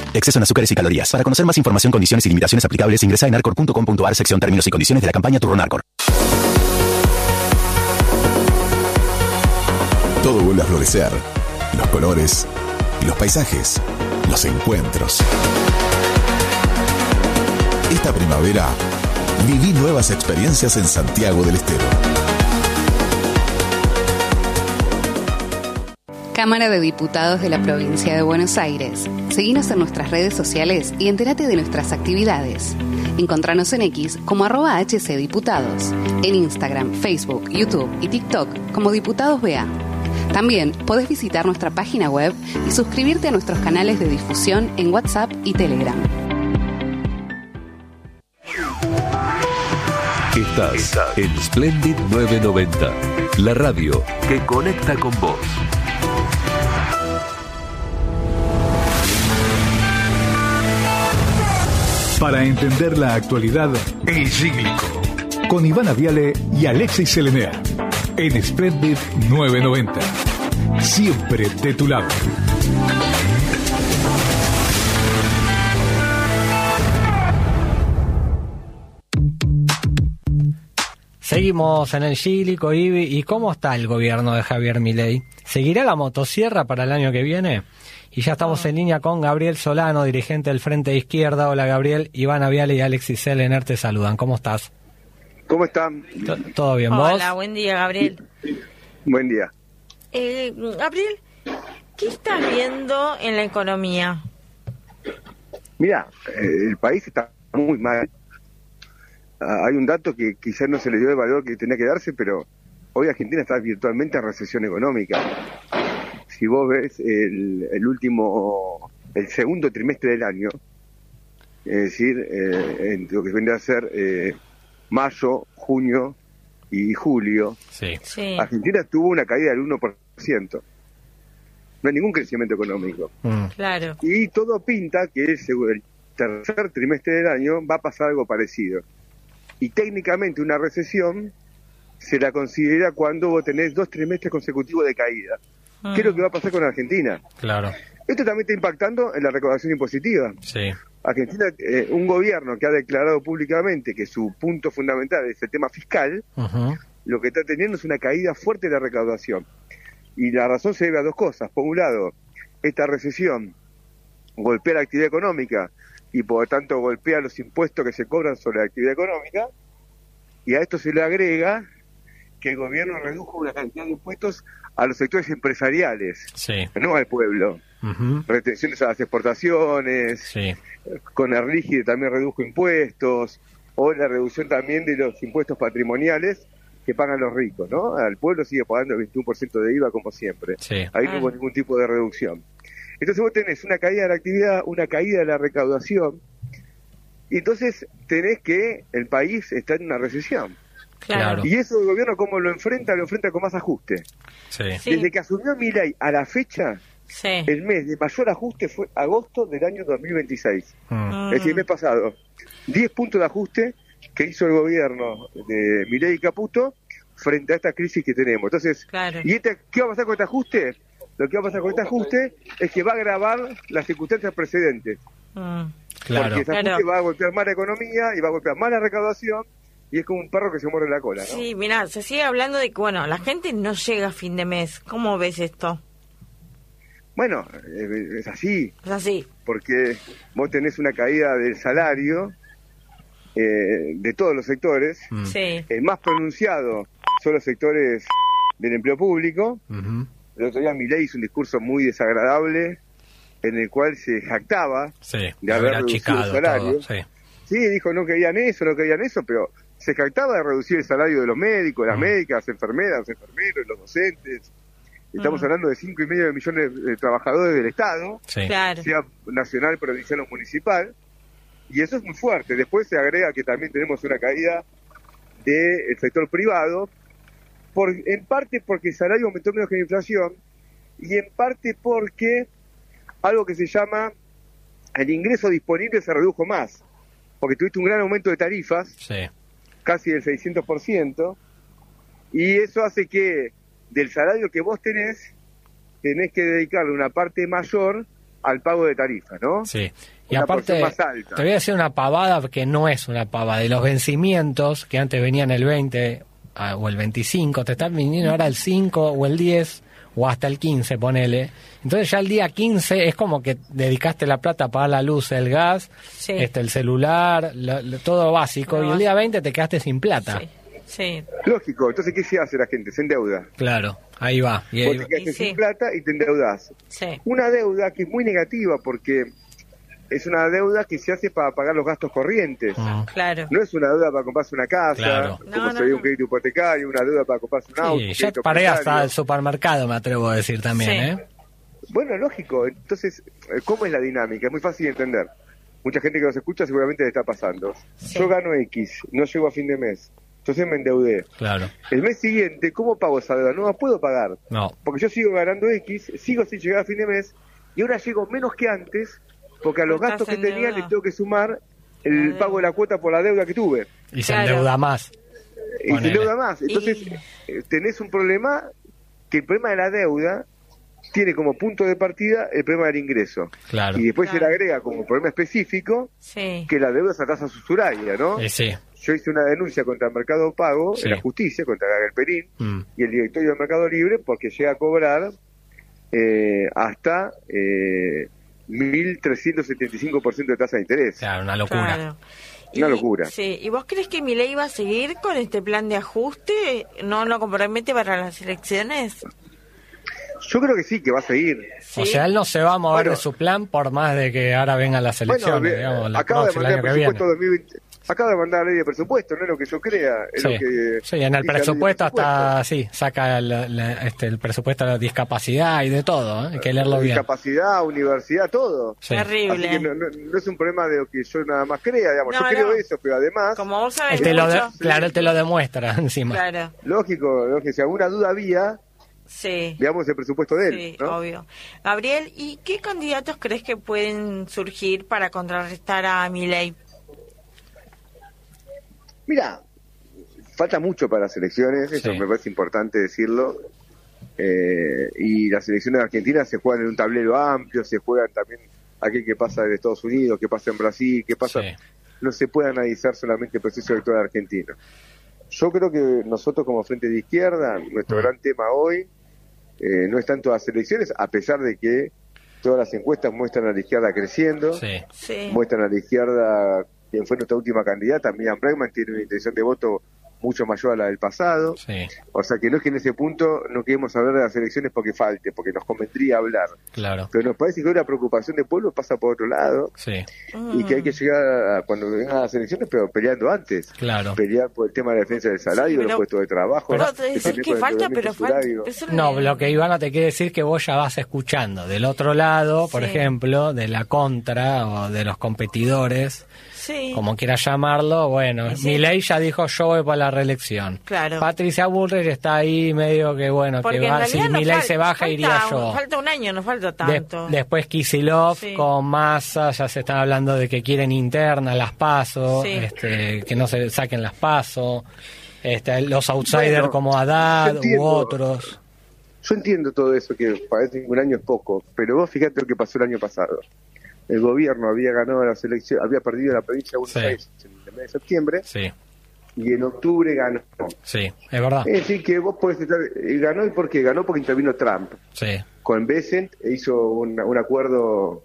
Exceso en azúcares y calorías. Para conocer más información, condiciones y limitaciones aplicables, ingresa en arcor.com.ar, sección términos y condiciones de la campaña Turrón Arcor. Todo vuelve a florecer. Los colores, los paisajes, los encuentros. Esta primavera, viví nuevas experiencias en Santiago del Estero. Cámara de Diputados de la Provincia de Buenos Aires. Seguinos en nuestras redes sociales y entérate de nuestras actividades. Encontranos en X como @HCDiputados, en Instagram, Facebook, YouTube y TikTok como Diputados BA. También podés visitar nuestra página web y suscribirte a nuestros canales de difusión en WhatsApp y Telegram. Estás en Splendid 990, la radio que conecta con vos. Para entender la actualidad, El Cíclico, con Ivana Viale y Alexis Selenea, en Splendid 990. Siempre de tu lado. Seguimos en El Cíclico, Ivi. ¿Y cómo está el gobierno de Javier Milei? ¿Seguirá la motosierra para el año que viene? Y ya estamos en línea con Gabriel Solano, dirigente del Frente de Izquierda. Hola, Gabriel. Ivana Viale y Alexis Selener te saludan. ¿Cómo estás? ¿Cómo están? ¿Todo bien, vos? Hola, buen día, Gabriel. Buen día. Gabriel, ¿qué estás viendo en la economía? Mira, el país está muy mal. Hay un dato que quizás no se le dio el valor que tenía que darse, pero hoy Argentina está virtualmente en recesión económica. Si vos ves el segundo trimestre del año, es decir, en lo que vendría a ser mayo, junio y julio, sí. Argentina tuvo una caída del 1%. No hay ningún crecimiento económico. Claro. Y todo pinta que el tercer trimestre del año va a pasar algo parecido. Y técnicamente una recesión se la considera cuando vos tenés 2 trimestres consecutivos de caída. ¿Qué es lo que va a pasar con Argentina? Claro. Esto también está impactando en la recaudación impositiva. Sí. Argentina, un gobierno que ha declarado públicamente que su punto fundamental es el tema fiscal, lo que está teniendo es una caída fuerte de la recaudación. Y la razón se debe a 2 cosas. Por un lado, esta recesión golpea la actividad económica y por lo tanto golpea los impuestos que se cobran sobre la actividad económica, y a esto se le agrega que el gobierno redujo una cantidad de impuestos a los sectores empresariales, no al pueblo. Retenciones a las exportaciones, con el rígido también redujo impuestos, o la reducción también de los impuestos patrimoniales que pagan los ricos, ¿no? Al pueblo sigue pagando el 21% de IVA como siempre. Ahí no hubo ningún tipo de reducción. Entonces vos tenés una caída de la actividad, una caída de la recaudación, y entonces tenés que el país está en una recesión. Claro. Y eso el gobierno, ¿cómo lo enfrenta? Lo enfrenta con más ajuste. Desde que asumió Milei a la fecha, el mes de mayor ajuste fue agosto del año 2026. Es decir, el mes pasado. 10 puntos de ajuste que hizo el gobierno de Milei y Caputo frente a esta crisis que tenemos. Entonces, ¿qué va a pasar con este ajuste? Lo que va a pasar con este ajuste es que va a agravar las circunstancias precedentes. Porque ese ajuste va a golpear más la economía y va a golpear más la recaudación, y es como un perro que se muerde la cola, ¿no? Sí, mirá, se sigue hablando de que, la gente no llega a fin de mes. ¿Cómo ves esto? Bueno, es así. Es así. Porque vos tenés una caída del salario de todos los sectores. El más pronunciado son los sectores del empleo público. El otro día Milei hizo un discurso muy desagradable en el cual se jactaba de haber reducido el salario. Sí, dijo no querían eso, pero se jactaba de reducir el salario de los médicos, las médicas, enfermeras, enfermeros, los docentes. Estamos hablando de 5,5 millones de trabajadores del Estado, sea nacional, provincial o municipal, y eso es muy fuerte. Después se agrega que también tenemos una caída del sector privado, en parte porque el salario aumentó menos que la inflación, y en parte porque algo que se llama el ingreso disponible se redujo más, porque tuviste un gran aumento de tarifas, casi del 600%, y eso hace que del salario que vos tenés que dedicarle una parte mayor al pago de tarifas, ¿no? Sí. Y Una aparte, porción más alta. te voy a decir una pavada que no es una pavada. De los vencimientos, que antes venían el 20 o el 25, te están viniendo ahora el 5 o el 10 o hasta el 15, ponele. Entonces ya el día 15 es como que dedicaste la plata a pagar la luz, el gas, Sí. el celular, todo básico. Lo Y el día 20 te quedaste sin plata. Sí. Sí. Lógico, entonces ¿qué se hace la gente? Se endeuda. Claro, ahí va. Y Vos ahí- te quedaste Y sí. sin plata y te endeudás. Sí. Una deuda que es muy negativa porque es una deuda que se hace para pagar los gastos corrientes. Claro. No es una deuda para comprarse una casa, Claro. como No, sería no. un crédito hipotecario, una deuda para comprarse un auto. Sí, un ya crédito paré hasta hipotecario. el supermercado, me atrevo a decir también, Sí. ¿eh? Bueno, lógico. Entonces, ¿cómo es la dinámica? Es muy fácil de entender. Mucha gente que nos escucha seguramente le está pasando. Sí. Yo gano X, no llego a fin de mes. Entonces me endeudé. Claro. El mes siguiente, ¿cómo pago esa deuda? No la puedo pagar. No. Porque yo sigo ganando X, sigo sin llegar a fin de mes, y ahora llego menos que antes, porque a los Estás gastos que tenía endeudado. les tengo que sumar el pago de la cuota por la deuda que tuve. Y se Claro. endeuda más. Y se Ponele. endeuda más. Entonces, tenés un problema, que el problema de la deuda tiene como punto de partida el problema del ingreso. Claro. Y después se Claro. le agrega como problema específico Sí. que la deuda es a tasa usuraria, ¿no? Sí. Yo hice una denuncia contra el Mercado Pago Sí. en la justicia, contra Gabriel Perín Mm. y el directorio del Mercado Libre, porque llega a cobrar hasta 1.375% de tasa de interés. Claro, una locura. Claro. Una locura. Sí. ¿Y vos crees que Milei va a seguir con este plan de ajuste? ¿No lo compromete para las elecciones? Yo creo que sí, que va a seguir. Sí. O sea, él no se va a mover Bueno. de su plan por más de que ahora vengan las elecciones, Bueno, digamos, la acaba de próxima, el mandar año el que viene. presupuesto 2020. Acaba de mandar la ley de presupuesto, no es lo que yo crea. Es Sí. lo que Sí, en el dice la ley de presupuesto hasta, presupuesto. sí, saca el presupuesto de la discapacidad y de todo, ¿eh? Hay que leerlo bien. Discapacidad, universidad, todo. Sí. Terrible. Así que no es un problema de lo que yo nada más crea, digamos. No, yo creo no. eso, pero además, Como vos sabés Él te lo mucho. claro, él te lo demuestra encima. Claro. lógico, si alguna duda había, Sí. veamos el presupuesto de él, Sí, ¿no? obvio. Gabriel, ¿y qué candidatos crees que pueden surgir para contrarrestar a Milei? Mira, falta mucho para las elecciones, eso Sí. me parece importante decirlo. Y las elecciones de Argentina se juegan en un tablero amplio, se juegan también aquí qué pasa en Estados Unidos, qué pasa en Brasil, qué pasa. Sí. No se puede analizar solamente el proceso electoral argentino. Yo creo que nosotros como Frente de Izquierda, nuestro gran tema hoy no es tanto las elecciones, a pesar de que todas las encuestas muestran a la izquierda creciendo, Sí. Sí. muestran a la izquierda, quien fue nuestra última candidata, Miriam Bregman, tiene una intención de voto mucho mayor a la del pasado. Sí, O sea que no es que en ese punto no queremos hablar de las elecciones porque falte, porque nos convendría hablar. claro. Pero nos parece que hoy la preocupación del pueblo pasa por otro lado Sí, y que hay que llegar cuando vengan las elecciones, pero peleando antes. claro. Pelear por el tema de la defensa del salario, Sí, pero- los puestos de trabajo. Pero te decir defender que por el falta, pero endeudamiento falta. usurario. Eso No, lo que Ivana te quiere decir que vos ya vas escuchando del otro lado, por Sí. ejemplo, de la contra o de los competidores, Sí. como quieras llamarlo. Bueno, Sí. Milei ya dijo yo voy para la reelección. Claro. Patricia Bullrich está ahí medio que bueno, Porque que en va, si realidad no Milei fal- se baja falta iría yo. Falta un año, no falta tanto. Después Kicillof Sí. con Massa, ya se están hablando de que quieren internas las PASO, Sí. que no se saquen las PASO, los outsiders Bueno, como Haddad yo u entiendo. otros. Yo entiendo todo eso, que parece que un año es poco, pero vos fíjate lo que pasó el año pasado. El gobierno había ganado las elecciones, había perdido la provincia de Buenos Sí. Aires en el mes de septiembre Sí, y en octubre ganó. sí, es verdad. Es decir, que vos podés estar. ¿Ganó y por qué? Ganó porque intervino Trump. Sí, Con Bessent e hizo un acuerdo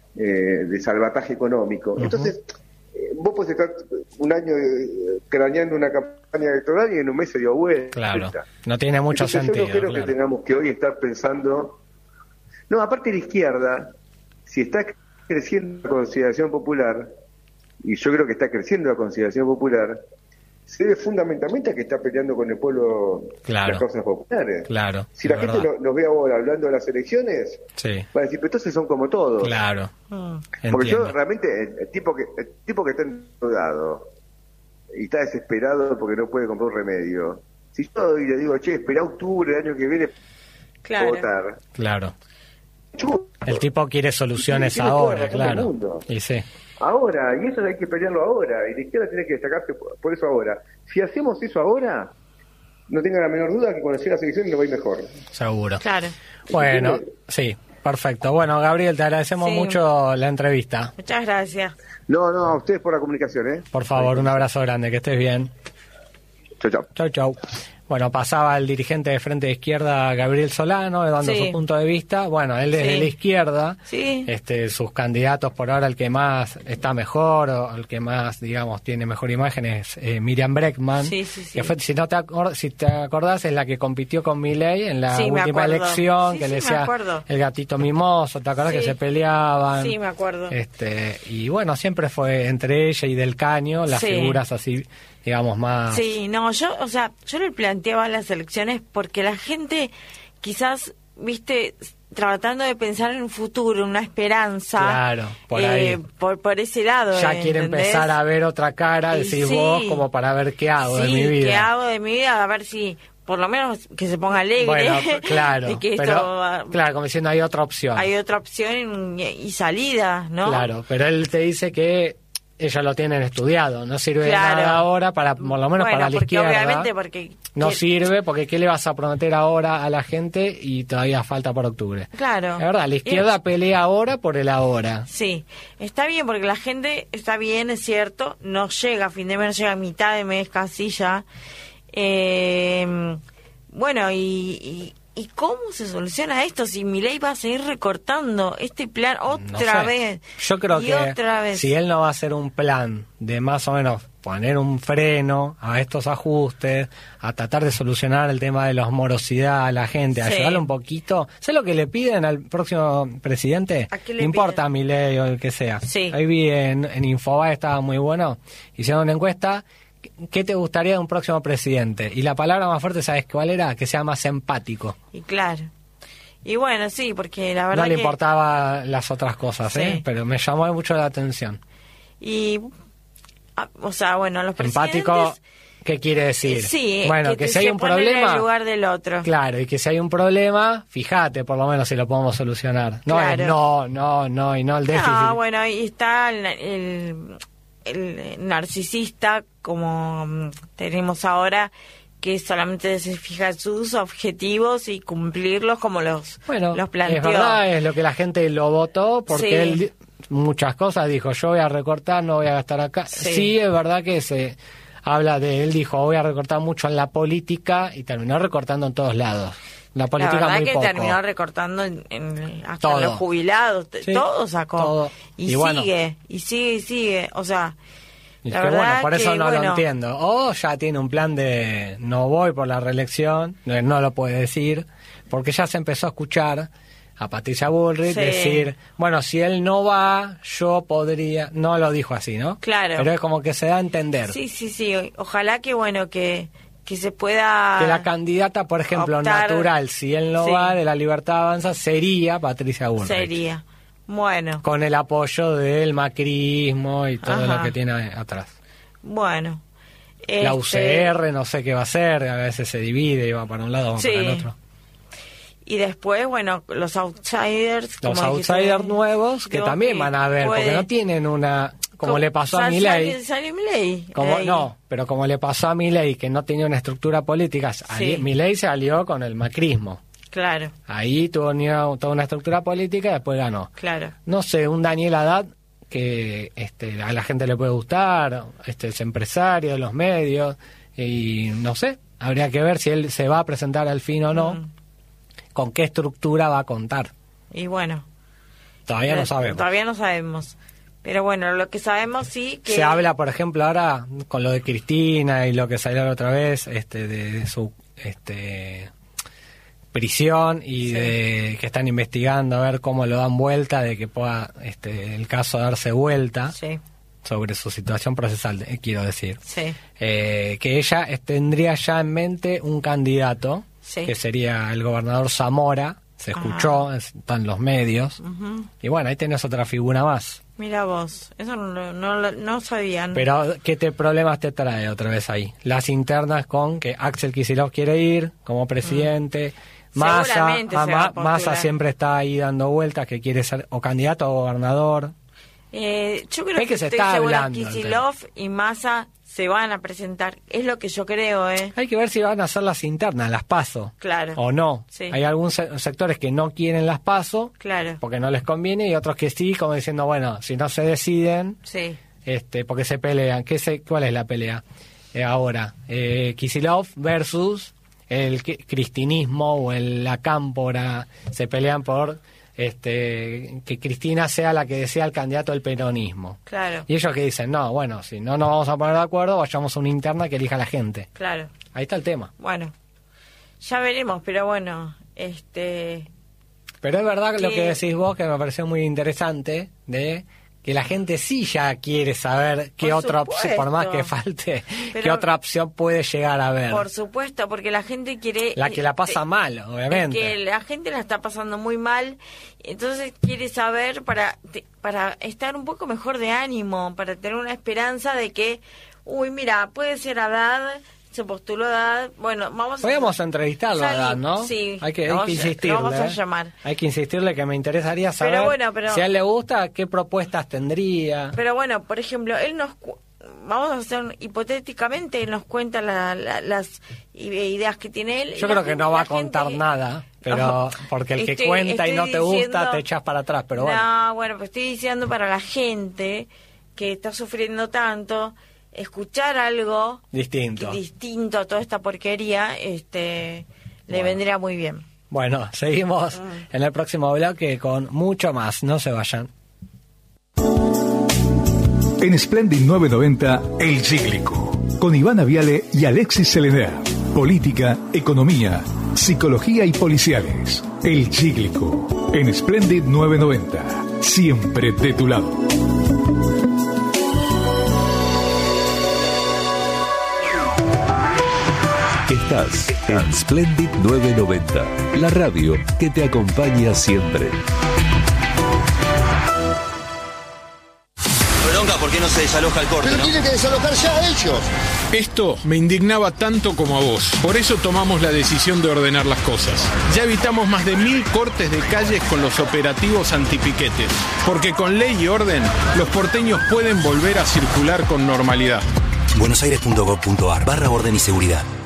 de salvataje económico. Entonces, vos podés estar un año craneando una campaña electoral y en un mes se dio vuelta. claro. No tiene mucho Entonces, sentido. yo no creo claro. que tengamos que hoy estar pensando. No, aparte la izquierda, si está creciendo la consideración popular, y yo creo que está creciendo la consideración popular, se debe fundamentalmente a que está peleando con el pueblo Claro. las causas populares. Claro, Si es la gente verdad. nos ve ahora hablando de las elecciones, Sí, va a decir, pero entonces son como todos. claro. Porque yo Entiendo. realmente, el tipo que está endeudado y está desesperado porque no puede comprar un remedio, si yo hoy le digo, che, espera octubre del año que viene para Claro. votar, Claro. chup, El tipo quiere soluciones Tiene toda la ahora, razón del claro. mundo. Y sí, ahora, y eso hay que pelearlo ahora, y la izquierda tiene que destacarse por eso ahora. Si hacemos eso ahora, no tenga la menor duda que cuando lleguen las elecciones nos va a ir mejor. seguro. Claro. Bueno, ¿Entiendes? sí. Perfecto. Bueno, Gabriel, te agradecemos mucho la entrevista. Muchas gracias. No, a ustedes por la comunicación, Por favor, un abrazo grande, que estés bien. Chau. Bueno, pasaba el dirigente de Frente de Izquierda, Gabriel Solano, dando su punto de vista. Bueno, él desde la izquierda, sus candidatos por ahora, el que más está mejor, o el que más, digamos, tiene mejor imagen es Miriam Bregman, que fue, si te acordás, es la que compitió con Milei en la última elección, que le decía el gatito mimoso, ¿te acordás que se peleaban? Sí, me acuerdo. Y bueno, siempre fue entre ella y Del Caño las figuras así, digamos, más... Sí, no, yo le planteaba las elecciones porque la gente quizás, viste, tratando de pensar en un futuro, una esperanza. Claro, por ahí. Por ese lado. Ya quiere empezar a ver otra cara, decís vos, como para ver qué hago de mi vida. ¿Qué hago de mi vida? A ver si... Por lo menos que se ponga alegre. Bueno, claro, que pero, claro, como diciendo, hay otra opción. Hay otra opción y salida, ¿no? Claro, pero él te dice que ellos lo tienen estudiado, no sirve de nada ahora, para por lo menos para la izquierda. Obviamente no sirve, porque ¿qué le vas a prometer ahora a la gente? Y todavía falta por octubre. Claro. La verdad, la izquierda pelea ahora por el ahora. Sí, está bien, porque la gente está bien, es cierto, no llega a fin de mes, no llega a mitad de mes casi ya. Bueno, ¿y cómo se soluciona esto si Milei va a seguir recortando este plan otra vez? Yo creo que si él no va a hacer un plan de más o menos poner un freno a estos ajustes, a tratar de solucionar el tema de la morosidad a la gente, a ayudarle un poquito. ¿Sé lo que le piden al próximo presidente? No importa Milei o el que sea. Ahí vi en Infobae, estaba muy bueno, hicieron una encuesta. ¿Qué te gustaría de un próximo presidente? Y la palabra más fuerte, ¿sabes cuál era? Que sea más empático. Y claro. Y bueno, sí, porque la verdad no le importaba las otras cosas, pero me llamó mucho la atención. Y, o sea, bueno, los presidentes... Empático, ¿qué quiere decir? Sí, bueno, que si hay un problema... en el lugar del otro. Claro, y que si hay un problema, fíjate por lo menos si lo podemos solucionar. No es no, y no el déficit. No, bueno, ahí está el narcisista, como tenemos ahora, que solamente se fija en sus objetivos y cumplirlos como los planteó. Es verdad, es lo que la gente lo votó, porque él muchas cosas dijo, yo voy a recortar, no voy a gastar acá. Sí, es verdad que se habla de él, dijo, voy a recortar mucho en la política, y terminó recortando en todos lados. La política la verdad muy que poco. Terminó recortando hasta los jubilados, todo sacó. Todo. Y sigue, o sea... Y la verdad por eso no lo entiendo. O ya tiene un plan de no voy por la reelección, no lo puede decir, porque ya se empezó a escuchar a Patricia Bullrich decir, bueno, si él no va, yo podría... No lo dijo así, ¿no? Claro. Pero es como que se da a entender. Sí. Ojalá que, bueno, que se pueda... Que la candidata, por ejemplo, natural, si él no va, de La Libertad Avanza, sería Patricia Bullrich. Sería. Bueno. Con el apoyo del macrismo y todo lo que tiene atrás. Bueno. La UCR no sé qué va a hacer, a veces se divide y va para un lado o para el otro. Y después, bueno, los outsiders. Los outsiders nuevos que también van a ver, porque no tienen una... Como le pasó a Milei. ¿Sale Milei? No, pero como le pasó a Milei, que no tenía una estructura política, Milei se alió con el macrismo. Claro. Ahí tuvo toda una estructura política y después ganó. Claro. No sé, un Daniel Haddad que a la gente le puede gustar, es empresario de los medios, y no sé, habría que ver si él se va a presentar al fin o no, con qué estructura va a contar. Y bueno. Todavía no sabemos. Pero bueno, lo que sabemos que... Se habla, por ejemplo, ahora con lo de Cristina y lo que salió la otra vez, de su... prisión y de que están investigando a ver cómo lo dan vuelta, de que pueda el caso darse vuelta sobre su situación procesal, quiero decir. Que ella tendría ya en mente un candidato, que sería el gobernador Zamora, se escuchó, están los medios, y bueno, ahí tenés otra figura más. Mira vos, eso no sabían. Pero, ¿qué problemas te trae otra vez ahí? Las internas con que Axel Kicillof quiere ir como presidente... Massa siempre está ahí dando vueltas, que quiere ser o candidato o gobernador. Yo creo que se está hablando. Kicillof y Massa se van a presentar, es lo que yo creo, Hay que ver si van a hacer las internas, las PASO, claro, o no. Sí. Hay algunos sectores que no quieren las PASO, claro, porque no les conviene, y otros que sí, como diciendo, bueno, si no se deciden, sí, porque se pelean. ¿Cuál es la pelea ahora? Kicillof versus el cristinismo o la cámpora, se pelean por que Cristina sea la que desea el candidato del peronismo. Claro. Y ellos que dicen, no, bueno, si no nos vamos a poner de acuerdo, vayamos a una interna que elija la gente. Claro. Ahí está el tema. Bueno, ya veremos, pero bueno, Pero es verdad lo que decís vos, que me pareció muy interesante, de que la gente sí ya quiere saber qué otra opción, por más que falte, qué otra opción puede llegar a ver. Por supuesto, porque la gente quiere... La que la pasa mal, obviamente. Que la gente la está pasando muy mal, entonces quiere saber para estar un poco mejor de ánimo, para tener una esperanza de que, mira, puede ser Haddad, se postuló Haddad, bueno, podríamos entrevistarlo a Haddad, ¿no? Sí. Hay que insistirle. Lo vamos a llamar. Hay que insistirle, que me interesaría saber si a él le gusta, qué propuestas tendría. Pero bueno, por ejemplo, vamos a hacer hipotéticamente, él nos cuenta las ideas que tiene él. Yo creo que no va a contar nada, pero porque el que cuenta y no te gusta, te echas para atrás, pero bueno. No, bueno, pues estoy diciendo para la gente que está sufriendo tanto, escuchar algo distinto a toda esta porquería, le vendría muy bien. Bueno, seguimos en el próximo bloque con mucho más. No se vayan. En Splendid 990, El Cíclico, con Ivana Viale y Alexis Selenea. Política, economía, psicología y policiales. El Cíclico, en Splendid 990, siempre de tu lado. Estás en Splendid 990, la radio que te acompaña siempre. ¿Por qué no se desaloja el corte? Pero tiene que desalojar ya ellos. Esto me indignaba tanto como a vos. Por eso tomamos la decisión de ordenar las cosas. Ya evitamos más de 1000 cortes de calles con los operativos antipiquetes. Porque con ley y orden, los porteños pueden volver a circular con normalidad. buenosaires.gov.ar/orden y seguridad.